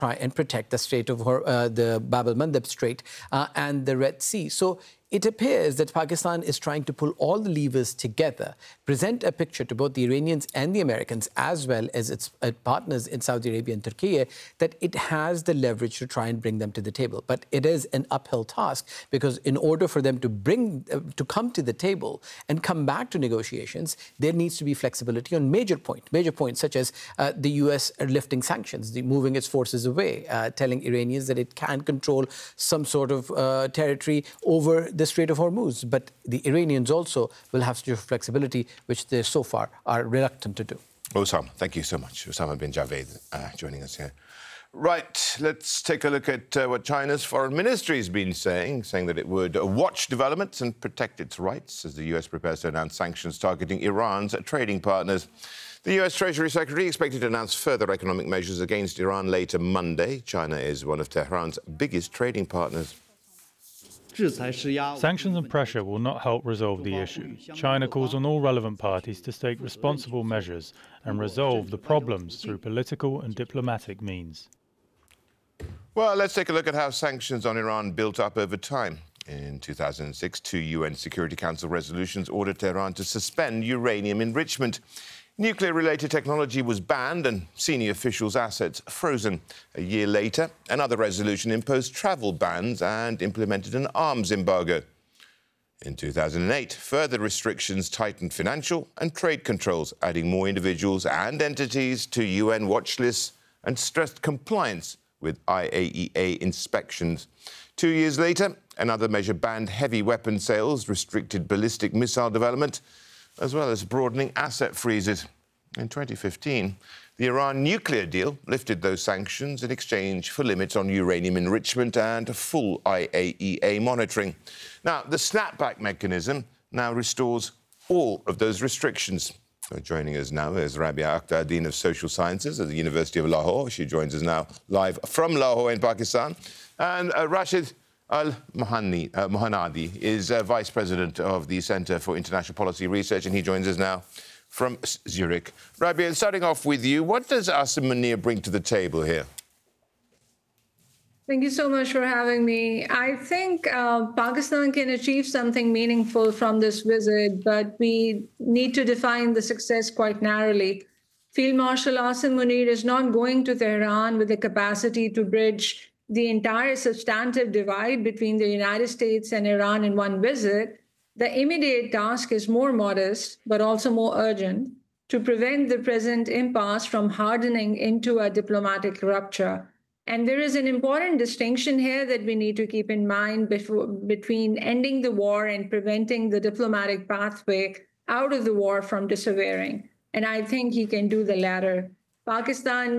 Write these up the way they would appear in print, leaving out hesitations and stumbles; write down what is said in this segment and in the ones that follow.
try and protect the Strait of the Bab el-Mandeb Strait and the Red Sea. So it appears that Pakistan is trying to pull all the levers together, present a picture to both the Iranians and the Americans, as well as its partners in Saudi Arabia and Turkey, that it has the leverage to try and bring them to the table. But it is an uphill task, because in order for them to come to the table and come back to negotiations, there needs to be flexibility on major points, such as the US lifting sanctions, moving its forces away, telling Iranians that it can control some sort of territory over the Strait of Hormuz. But the Iranians also will have such flexibility, which they so far are reluctant to do. Osama, thank you so much. Osama bin Javed joining us here. Right, let's take a look at what China's foreign ministry has been saying that it would watch developments and protect its rights as the US prepares to announce sanctions targeting Iran's trading partners. The US Treasury Secretary expected to announce further economic measures against Iran later Monday. China is one of Tehran's biggest trading partners. Sanctions and pressure will not help resolve the issue. China calls on all relevant parties to take responsible measures and resolve the problems through political and diplomatic means. Well, let's take a look at how sanctions on Iran built up over time. In 2006, 2 UN Security Council resolutions ordered Tehran to suspend uranium enrichment. Nuclear-related technology was banned and senior officials' assets frozen. A year later, another resolution imposed travel bans and implemented an arms embargo. In 2008, further restrictions tightened financial and trade controls, adding more individuals and entities to UN watch lists and stressed compliance with IAEA inspections. 2 years later, another measure banned heavy weapon sales, restricted ballistic missile development, as well as broadening asset freezes. In 2015, the Iran nuclear deal lifted those sanctions in exchange for limits on uranium enrichment and full IAEA monitoring. Now, the snapback mechanism now restores all of those restrictions. Joining us now is Rabia Akhtar, Dean of Social Sciences at the University of Lahore. She joins us now live from Lahore in Pakistan. And Rashid Al-Mohanadi is Vice President of the Centre for International Policy Research, and he joins us now from Zurich. Rabia, starting off with you, what does Asim Munir bring to the table here? Thank you so much for having me. I think Pakistan can achieve something meaningful from this visit, but we need to define the success quite narrowly. Field Marshal Asim Munir is not going to Tehran with the capacity to bridge the entire substantive divide between the United States and Iran in one visit. The immediate task is more modest, but also more urgent, to prevent the present impasse from hardening into a diplomatic rupture. And there is an important distinction here that we need to keep in mind between ending the war and preventing the diplomatic pathway out of the war from disappearing. And I think he can do the latter. Pakistan,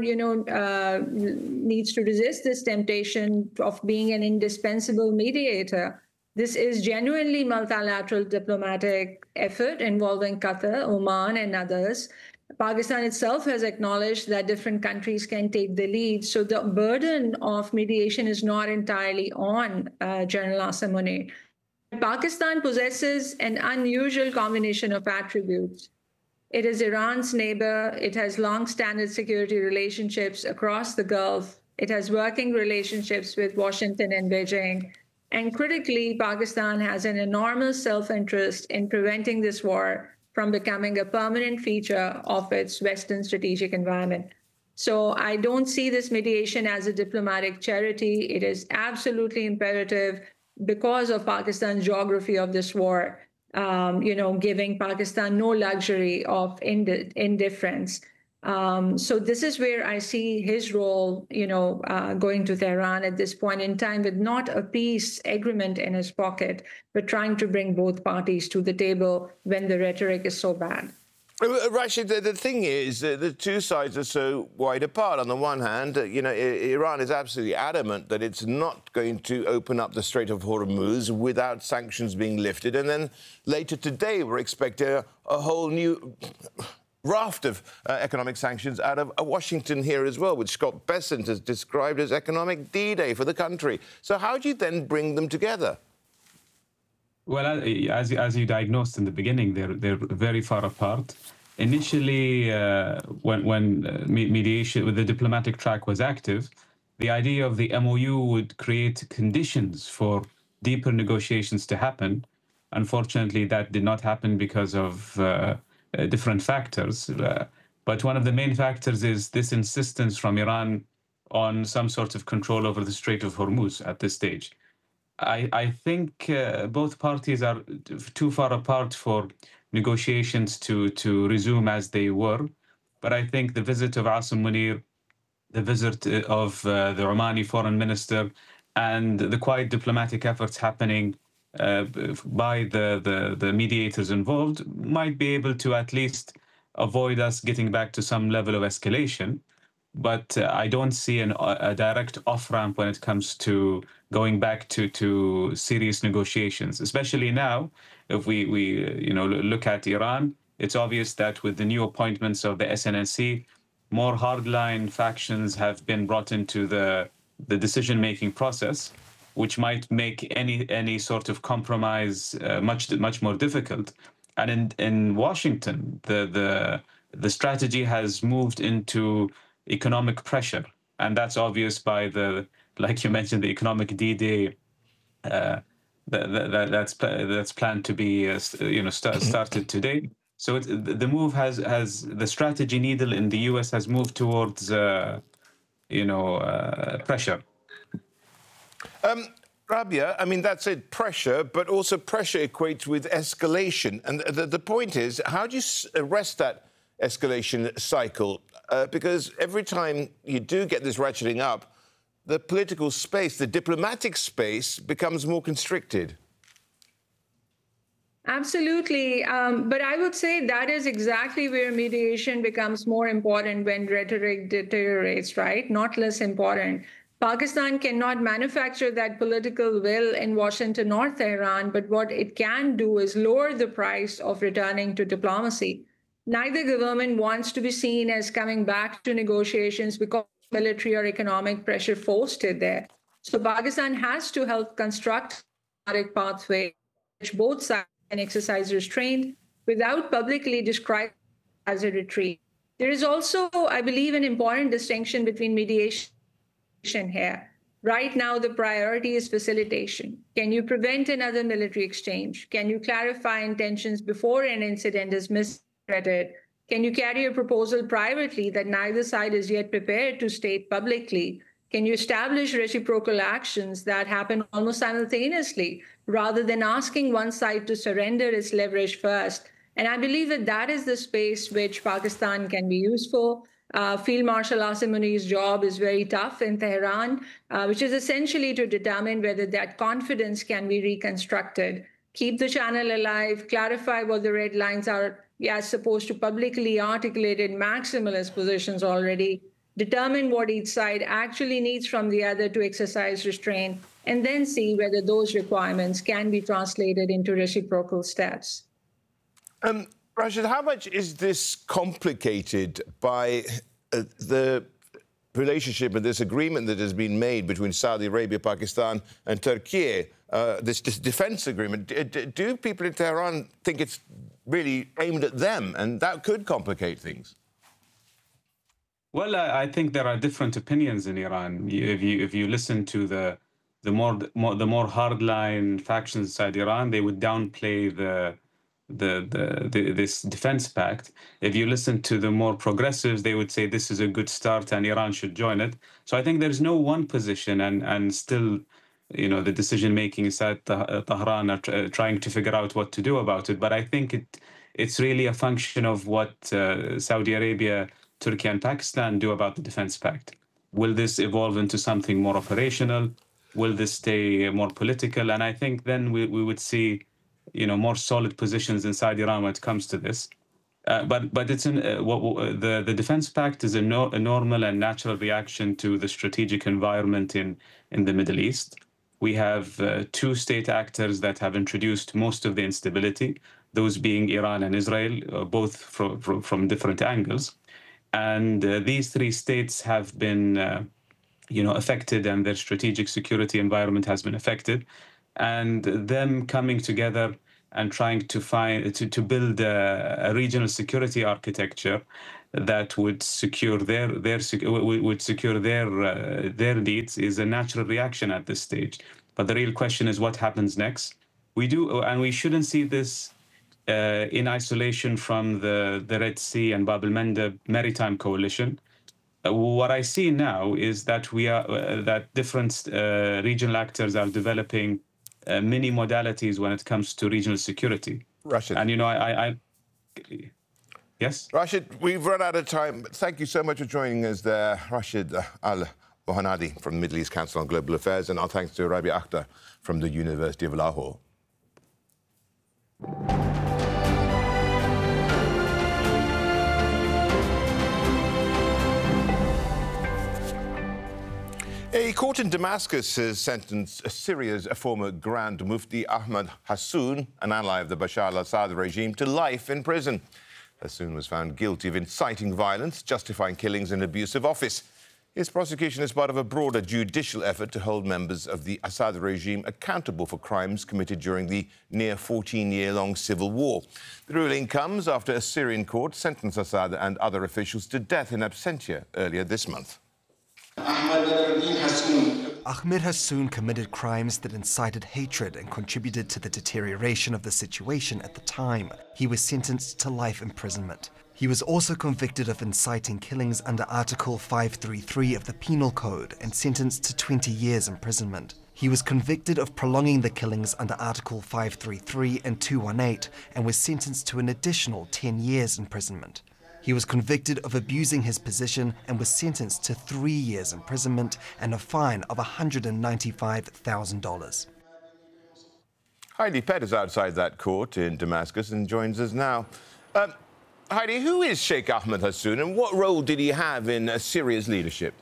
needs to resist this temptation of being an indispensable mediator. This is genuinely multilateral diplomatic effort involving Qatar, Oman, and others. Pakistan itself has acknowledged that different countries can take the lead. So the burden of mediation is not entirely on General Asim Munir. Pakistan possesses an unusual combination of attributes. It is Iran's neighbor. It has long-standing security relationships across the Gulf. It has working relationships with Washington and Beijing. And critically, Pakistan has an enormous self-interest in preventing this war from becoming a permanent feature of its Western strategic environment. So I don't see this mediation as a diplomatic charity. It is absolutely imperative because of Pakistan's geography of this war, giving Pakistan no luxury of indifference. So this is where I see his role, going to Tehran at this point in time with not a peace agreement in his pocket, but trying to bring both parties to the table when the rhetoric is so bad. Rashid, the thing is, the two sides are so wide apart. On the one hand, Iran is absolutely adamant that it's not going to open up the Strait of Hormuz without sanctions being lifted. And then later today, we're expecting a whole new raft of economic sanctions out of Washington here as well, which Scott Bessent has described as economic D-Day for the country. So how do you then bring them together? Well, as you diagnosed in the beginning, they're very far apart. Initially, when mediation with the diplomatic track was active, the idea of the MOU would create conditions for deeper negotiations to happen. Unfortunately, that did not happen because of different factors. But one of the main factors is this insistence from Iran on some sort of control over the Strait of Hormuz at this stage. I think both parties are too far apart for negotiations to resume as they were. But I think the visit of Asim Munir, the visit of the Omani foreign minister, and the quiet diplomatic efforts happening by the mediators involved might be able to at least avoid us getting back to some level of escalation. But I don't see a direct off-ramp when it comes to going back to serious negotiations, especially now. If we look at Iran, it's obvious that with the new appointments of the SNNC, more hardline factions have been brought into the decision-making process, which might make any sort of compromise much more difficult. And in Washington, the strategy has moved into economic pressure, and that's obvious by like you mentioned, the economic D-Day that's planned to be started today. So the move has the strategy needle in the U.S. has moved towards pressure. Rabia, I mean, that's it, pressure, but also pressure equates with escalation. And the point is, how do you arrest that escalation cycle? Because every time you do get this ratcheting up, the political space, the diplomatic space becomes more constricted. Absolutely. But I would say that is exactly where mediation becomes more important when rhetoric deteriorates, right? Not less important. Pakistan cannot manufacture that political will in Washington or Tehran, but what it can do is lower the price of returning to diplomacy. Neither government wants to be seen as coming back to negotiations because military or economic pressure forced it there. So Pakistan has to help construct a diplomatic pathway which both sides can exercise restraint without publicly describing it as a retreat. There is also, I believe, an important distinction between mediation here. Right now, the priority is facilitation. Can you prevent another military exchange? Can you clarify intentions before an incident is misread? Can you carry a proposal privately that neither side is yet prepared to state publicly? Can you establish reciprocal actions that happen almost simultaneously rather than asking one side to surrender its leverage first? And I believe that that is the space which Pakistan can be useful. Field Marshal Asim Munir's job is very tough in Tehran, which is essentially to determine whether that confidence can be reconstructed, keep the channel alive, clarify what the red lines are, as supposed to publicly articulated maximalist positions already, determine what each side actually needs from the other to exercise restraint, and then see whether those requirements can be translated into reciprocal steps. Rashid, how much is this complicated by the relationship and this agreement that has been made between Saudi Arabia, Pakistan and Turkey, this defense agreement? Do people in Tehran think it's really aimed at them, and that could complicate things? Well, I think there are different opinions in Iran. If you listen to the more hardline factions inside Iran, they would downplay this defense pact. If you listen to the more progressives, they would say this is a good start and Iran should join it. So I think there's no one position, and still, the decision making inside Tehran are trying to figure out what to do about it. But I think it's really a function of what Saudi Arabia, Turkey, and Pakistan do about the defense pact. Will this evolve into something more operational? Will this stay more political? And I think then we would see more solid positions inside Iran when it comes to this. But it's the defense pact is a normal and natural reaction to the strategic environment in the Middle East. We have two state actors that have introduced most of the instability, those being Iran and Israel, both from different angles. And these three states have been affected, and their strategic security environment has been affected. And them coming together and trying to build a regional security architecture that would secure their needs is a natural reaction at this stage. But the real question is what happens next. We shouldn't see this in isolation from the Red Sea and Bab el-Mandeb Maritime Coalition. What I see now is that that different regional actors are developing many modalities when it comes to regional security. Rashid. And yes? Rashid, we've run out of time. Thank you so much for joining us there, Rashid Al-Mohanadi from the Middle East Council on Global Affairs, and our thanks to Rabia Akhtar from the University of Lahore. A court in Damascus has sentenced Syria's former Grand Mufti Ahmed Hassoun, an ally of the Bashar al-Assad regime, to life in prison. Hassoun was found guilty of inciting violence, justifying killings and abuse of office. His prosecution is part of a broader judicial effort to hold members of the Assad regime accountable for crimes committed during the near 14-year-long civil war. The ruling comes after a Syrian court sentenced Assad and other officials to death in absentia earlier this month. Ahmed Hassoun committed crimes that incited hatred and contributed to the deterioration of the situation at the time. He was sentenced to life imprisonment. He was also convicted of inciting killings under Article 533 of the Penal Code and sentenced to 20 years imprisonment. He was convicted of prolonging the killings under Article 533 and 218 and was sentenced to an additional 10 years imprisonment. He was convicted of abusing his position and was sentenced to 3 years imprisonment and a fine of $195,000. Heidi Pett is outside that court in Damascus and joins us now. Heidi, who is Sheikh Ahmed Hassoun and what role did he have in Syria's leadership?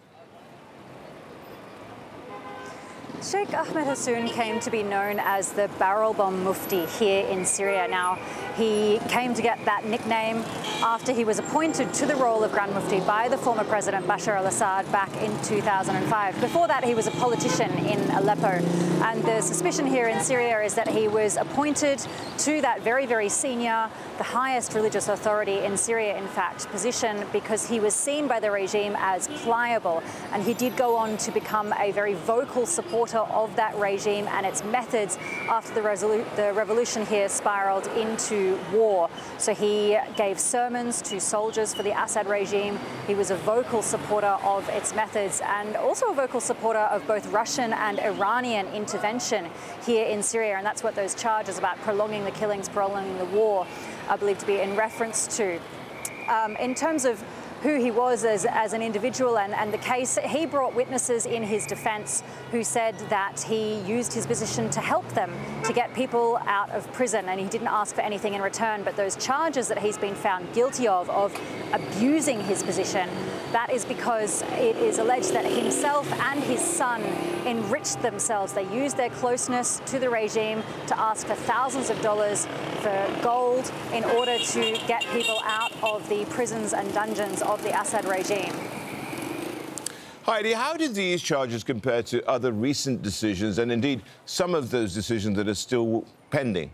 Sheikh Ahmed Hassoun came to be known as the barrel bomb mufti here in Syria. Now, he came to get that nickname after he was appointed to the role of Grand Mufti by the former president Bashar al-Assad back in 2005. Before that, he was a politician in Aleppo. And the suspicion here in Syria is that he was appointed to that very, very senior, the highest religious authority in Syria, in fact, position because he was seen by the regime as pliable. And he did go on to become a very vocal supporter of that regime and its methods after the revolution here spiraled into war. So he gave sermons to soldiers for the Assad regime. He was a vocal supporter of its methods and also a vocal supporter of both Russian and Iranian intervention here in Syria. And that's what those charges about prolonging the killings, prolonging the war are believed to be in reference to. In terms of who he was as an individual and the case, he brought witnesses in his defense who said that he used his position to help them to get people out of prison, and he didn't ask for anything in return. But those charges that he's been found guilty of abusing his position, that is because it is alleged that himself and his son enriched themselves. They used their closeness to the regime to ask for thousands of dollars for gold in order to get people out of the prisons and dungeons of the Assad regime. Heidi, how did these charges compare to other recent decisions and indeed some of those decisions that are still pending?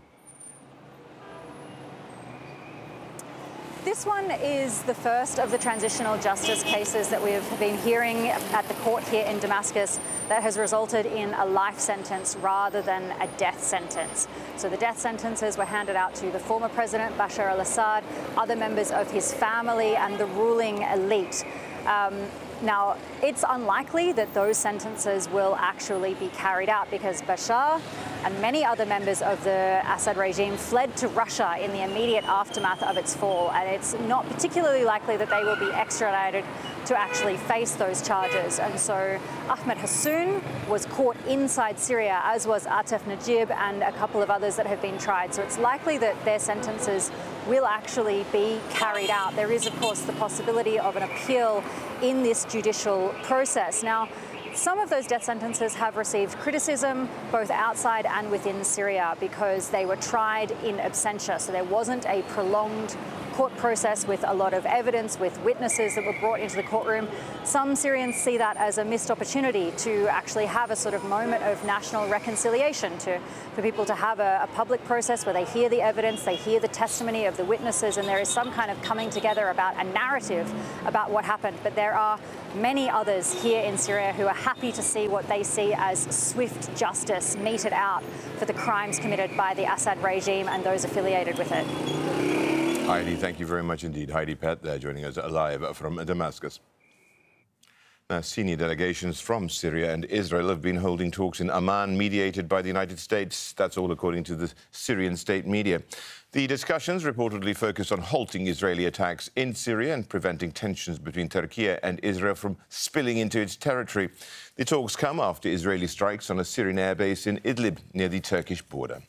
This one is the first of the transitional justice cases that we've been hearing at the court here in Damascus that has resulted in a life sentence rather than a death sentence. So the death sentences were handed out to the former president, Bashar al-Assad, other members of his family and the ruling elite. Now, it's unlikely that those sentences will actually be carried out because Bashar and many other members of the Assad regime fled to Russia in the immediate aftermath of its fall, and it's not particularly likely that they will be extradited to actually face those charges. And so Ahmed Hassoun was caught inside Syria, as was Atef Najib and a couple of others that have been tried. So it's likely that their sentences will actually be carried out. There is, of course, the possibility of an appeal in this judicial process. Now, some of those death sentences have received criticism both outside and within Syria because they were tried in absentia. So there wasn't a prolonged court process with a lot of evidence, with witnesses that were brought into the courtroom. Some Syrians see that as a missed opportunity to actually have a sort of moment of national reconciliation, for people to have a public process where they hear the evidence, they hear the testimony of the witnesses, and there is some kind of coming together about a narrative about what happened. But there are many others here in Syria who are happy to see what they see as swift justice meted out for the crimes committed by the Assad regime and those affiliated with it. Heidi, thank you very much indeed. Heidi Pett there joining us live from Damascus. Now, senior delegations from Syria and Israel have been holding talks in Amman, mediated by the United States. That's all according to the Syrian state media. The discussions reportedly focus on halting Israeli attacks in Syria and preventing tensions between Turkey and Israel from spilling into its territory. The talks come after Israeli strikes on a Syrian airbase in Idlib, near the Turkish border.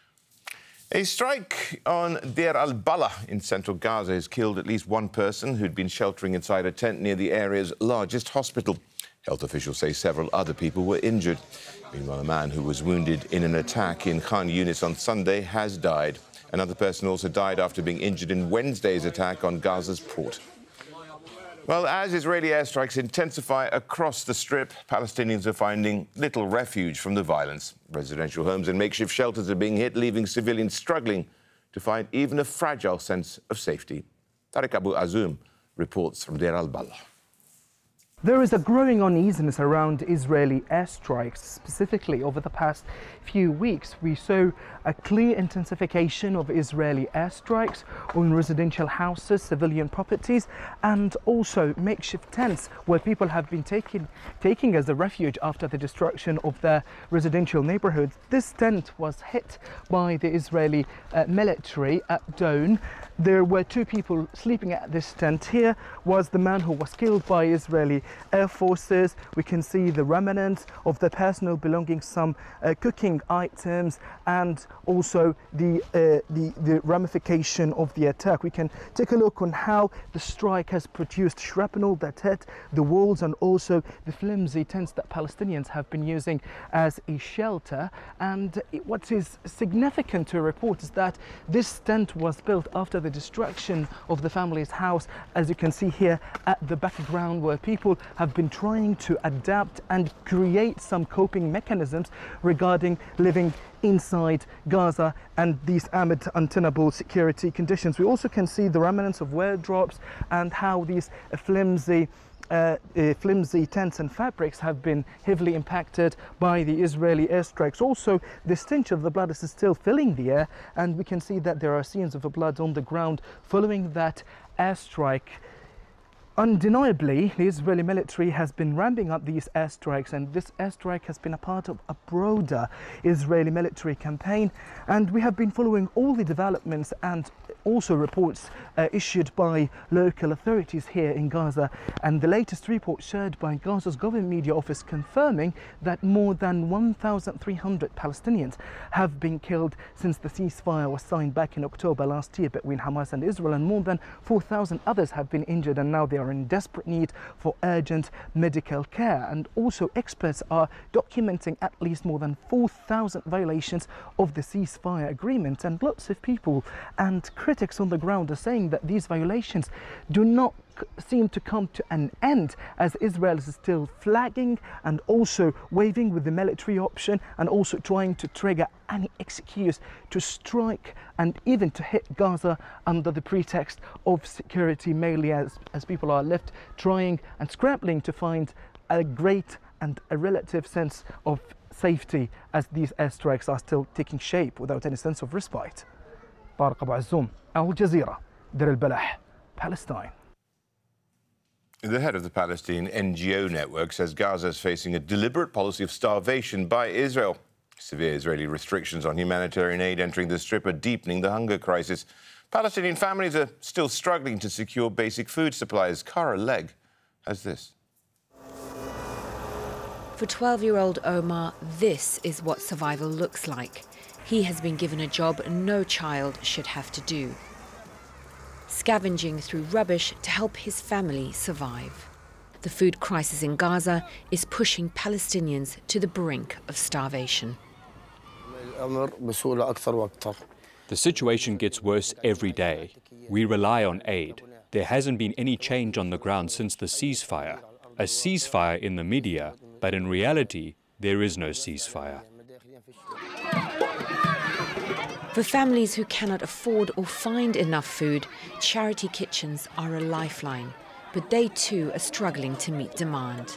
A strike on Deir al-Balah in central Gaza has killed at least one person who'd been sheltering inside a tent near the area's largest hospital. Health officials say several other people were injured. Meanwhile, a man who was wounded in an attack in Khan Yunis on Sunday has died. Another person also died after being injured in Wednesday's attack on Gaza's port. Well, as Israeli airstrikes intensify across the Strip, Palestinians are finding little refuge from the violence. Residential homes and makeshift shelters are being hit, leaving civilians struggling to find even a fragile sense of safety. Tariq Abu Azum reports from Deir al-Balah. There is a growing uneasiness around Israeli airstrikes. Specifically, over the past few weeks, we saw a clear intensification of Israeli airstrikes on residential houses, civilian properties, and also makeshift tents where people have been taking as a refuge after the destruction of their residential neighborhoods. This tent was hit by the Israeli military at dawn. There were two people sleeping at this tent. Here was the man who was killed by Israeli air forces. We can see the remnants of the personal belongings, some cooking items, and also the ramification of the attack. We can take a look on how the strike has produced shrapnel that hit the walls and also the flimsy tents that Palestinians have been using as a shelter. And what is significant to report is that this tent was built after the destruction of the family's house, as you can see here at the background, where people have been trying to adapt and create some coping mechanisms regarding living inside Gaza and these amid untenable security conditions. We also can see the remnants of wardrobes and how these flimsy tents and fabrics have been heavily impacted by the Israeli airstrikes. Also, the stench of the blood is still filling the air, and we can see that there are scenes of blood on the ground following that airstrike. Undeniably, the Israeli military has been ramping up these airstrikes, and this airstrike has been a part of a broader Israeli military campaign. And we have been following all the developments and also reports issued by local authorities here in Gaza. And the latest report shared by Gaza's government media office confirming that more than 1,300 Palestinians have been killed since the ceasefire was signed back in October last year between Hamas and Israel, and more than 4,000 others have been injured, and now they are in desperate need for urgent medical care. And also, experts are documenting at least more than 4,000 violations of the ceasefire agreement, and lots of people and critics on the ground are saying that these violations do not seem to come to an end, as Israel is still flagging and also waving with the military option, and also trying to trigger any excuse to strike and even to hit Gaza under the pretext of security, mainly as people are left trying and scrambling to find a great and a relative sense of safety as these airstrikes are still taking shape without any sense of respite. Tariq Abu Azum, Al Jazeera, Deir al-Balah, Palestine. The head of the Palestine NGO network says Gaza is facing a deliberate policy of starvation by Israel. Severe Israeli restrictions on humanitarian aid entering the Strip are deepening the hunger crisis. Palestinian families are still struggling to secure basic food supplies. Cara Legg has this. For 12-year-old Omar, this is what survival looks like. He has been given a job no child should have to do: scavenging through rubbish to help his family survive. The food crisis in Gaza is pushing Palestinians to the brink of starvation. The situation gets worse every day. We rely on aid. There hasn't been any change on the ground since the ceasefire. A ceasefire in the media, but in reality, there is no ceasefire. For families who cannot afford or find enough food, charity kitchens are a lifeline. But they too are struggling to meet demand.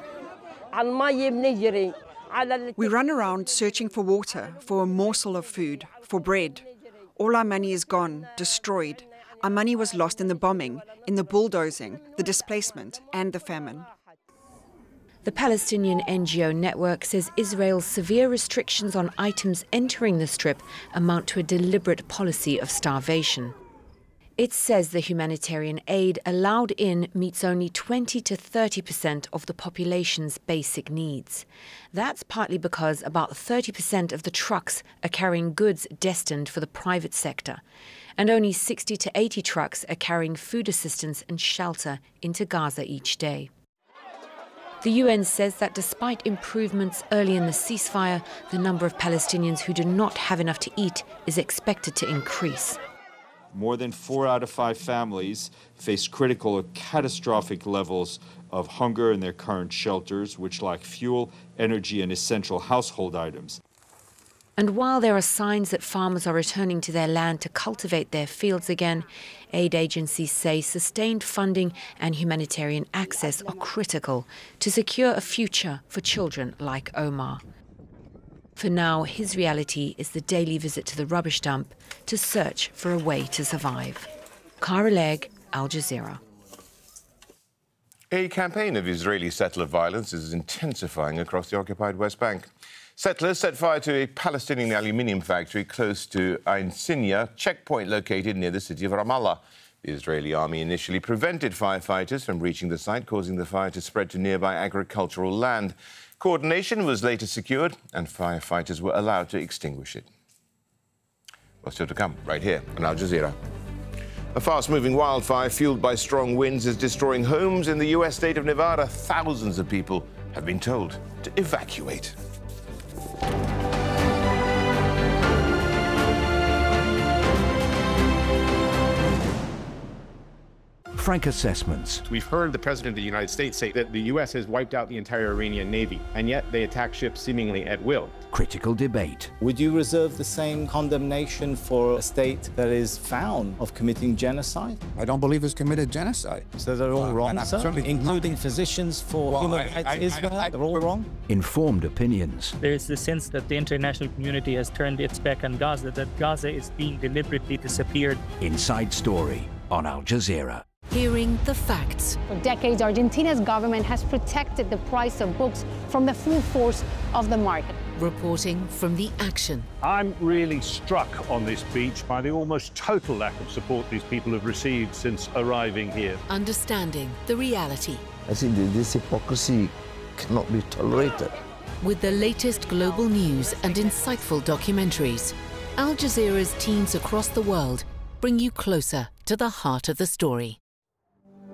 We run around searching for water, for a morsel of food, for bread. All our money is gone, destroyed. Our money was lost in the bombing, in the bulldozing, the displacement, and the famine. The Palestinian NGO network says Israel's severe restrictions on items entering the Strip amount to a deliberate policy of starvation. It says the humanitarian aid allowed in meets only 20 to 30% of the population's basic needs. That's partly because about 30% of the trucks are carrying goods destined for the private sector, and only 60 to 80 trucks are carrying food assistance and shelter into Gaza each day. The UN says that despite improvements early in the ceasefire, the number of Palestinians who do not have enough to eat is expected to increase. More than 4 out of 5 families face critical or catastrophic levels of hunger in their current shelters, which lack fuel, energy, and essential household items. And while there are signs that farmers are returning to their land to cultivate their fields again, aid agencies say sustained funding and humanitarian access are critical to secure a future for children like Omar. For now, his reality is the daily visit to the rubbish dump to search for a way to survive. Cara Legg, Al Jazeera. A campaign of Israeli settler violence is intensifying across the occupied West Bank. Settlers set fire to a Palestinian aluminium factory close to Ain Sinya checkpoint located near the city of Ramallah. The Israeli army initially prevented firefighters from reaching the site, causing the fire to spread to nearby agricultural land. Coordination was later secured and firefighters were allowed to extinguish it. Well, still to come, right here on Al Jazeera. A fast-moving wildfire fueled by strong winds is destroying homes in the U.S. state of Nevada. Thousands of people have been told to evacuate. Frank Assessments. We've heard the President of the United States say that the U.S. has wiped out the entire Iranian Navy, and yet they attack ships seemingly at will. Critical debate. Would you reserve the same condemnation for a state that is found of committing genocide? I don't believe it's committed genocide. So they're all wrong, sir? Including physicians for human rights Israel? They're all wrong? Informed opinions. There is the sense that the international community has turned its back on Gaza, that Gaza is being deliberately disappeared. Inside Story on Al Jazeera. Hearing the facts. For decades, Argentina's government has protected the price of books from the full force of the market. Reporting from the action. I'm really struck on this beach by the almost total lack of support these people have received since arriving here. Understanding the reality. I think this hypocrisy cannot be tolerated. With the latest global news and insightful documentaries, Al Jazeera's teams across the world bring you closer to the heart of the story.